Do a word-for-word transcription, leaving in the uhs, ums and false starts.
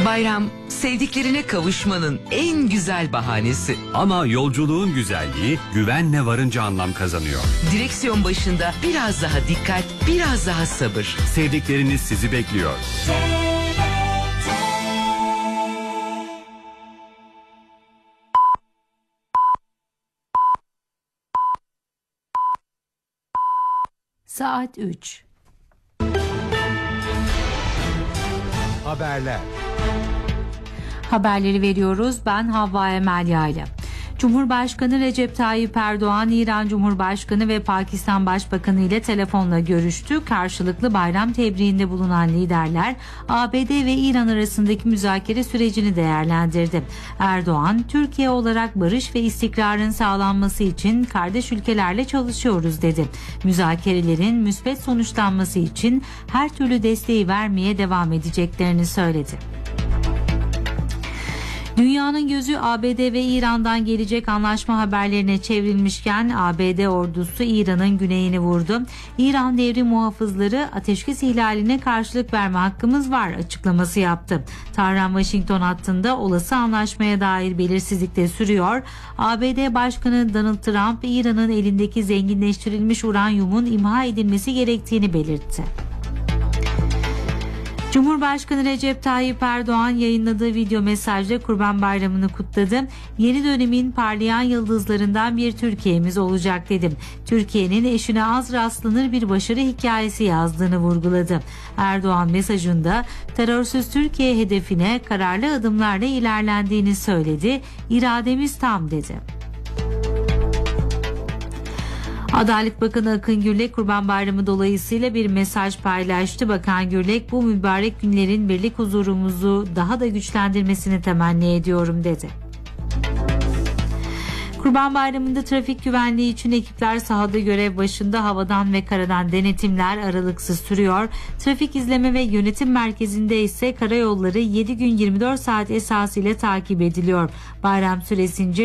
Bayram, sevdiklerine kavuşmanın en güzel bahanesi. Ama yolculuğun güzelliği güvenle varınca anlam kazanıyor. Direksiyon başında biraz daha dikkat, biraz daha sabır. Sevdikleriniz sizi bekliyor. Saat üç. Haberler. Haberleri veriyoruz. Ben Havva Emel Yayla. Cumhurbaşkanı Recep Tayyip Erdoğan, İran Cumhurbaşkanı ve Pakistan Başbakanı ile telefonla görüştü. Karşılıklı bayram tebriğinde bulunan liderler A B D ve İran arasındaki müzakere sürecini değerlendirdi. Erdoğan, Türkiye olarak barış ve istikrarın sağlanması için kardeş ülkelerle çalışıyoruz dedi. Müzakerelerin müspet sonuçlanması için her türlü desteği vermeye devam edeceklerini söyledi. Dünyanın gözü A B D ve İran'dan gelecek anlaşma haberlerine çevrilmişken A B D ordusu İran'ın güneyini vurdu. İran devrim muhafızları ateşkes ihlaline karşılık verme hakkımız var açıklaması yaptı. Tahran-Washington hattında olası anlaşmaya dair belirsizlik de sürüyor. A B D Başkanı Donald Trump, İran'ın elindeki zenginleştirilmiş uranyumun imha edilmesi gerektiğini belirtti. Cumhurbaşkanı Recep Tayyip Erdoğan yayınladığı video mesajda Kurban Bayramı'nı kutladı. Yeni dönemin parlayan yıldızlarından bir Türkiye'miz olacak dedim. Türkiye'nin eşine az rastlanır bir başarı hikayesi yazdığını vurguladı. Erdoğan mesajında terörsüz Türkiye hedefine kararlı adımlarla ilerlendiğini söyledi. İrademiz tam dedi. Adalet Bakanı Akın Gürlek Kurban Bayramı dolayısıyla bir mesaj paylaştı. Bakan Gürlek, bu mübarek günlerin birlik huzurumuzu daha da güçlendirmesini temenni ediyorum dedi. Kurban Bayramı'nda trafik güvenliği için ekipler sahada görev başında, havadan ve karadan denetimler aralıksız sürüyor. Trafik izleme ve yönetim merkezinde ise karayolları yedi gün yirmi dört saat esasıyla takip ediliyor. Bayram süresince